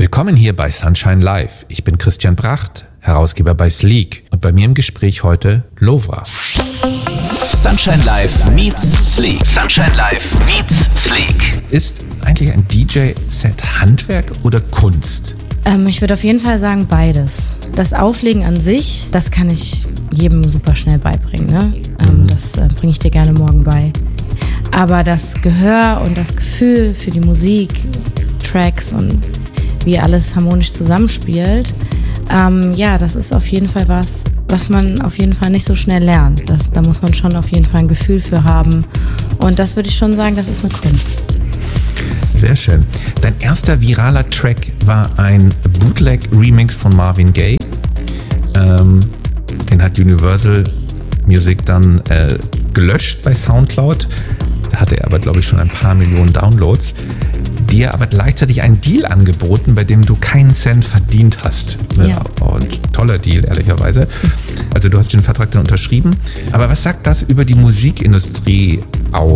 Willkommen hier bei Sunshine Live. Ich bin Christian Bracht, Herausgeber bei Sleek. Und bei mir im Gespräch heute Lovra. Sunshine Live meets Sleek. Sunshine Live meets Sleek. Ist eigentlich ein DJ-Set Handwerk oder Kunst? Ich würde auf jeden Fall sagen beides. Das Auflegen an sich, das kann ich jedem super schnell beibringen. Ne? Das bringe ich dir gerne morgen bei. Aber das Gehör und das Gefühl für die Musik, Tracks und wie alles harmonisch zusammenspielt, das ist auf jeden Fall was man auf jeden Fall nicht so schnell lernt. Da muss man schon auf jeden Fall ein Gefühl für haben. Und das würde ich schon sagen, das ist eine Kunst. Sehr schön. Dein erster viraler Track war ein Bootleg-Remix von Marvin Gaye. Den hat Universal Music dann gelöscht bei Soundcloud. Da hatte er aber, glaube ich, schon ein paar Millionen Downloads. Dir aber gleichzeitig einen Deal angeboten, bei dem du keinen Cent verdient hast. Ja. Und toller Deal, ehrlicherweise. Also du hast den Vertrag dann unterschrieben. Aber was sagt das über die Musikindustrie aus?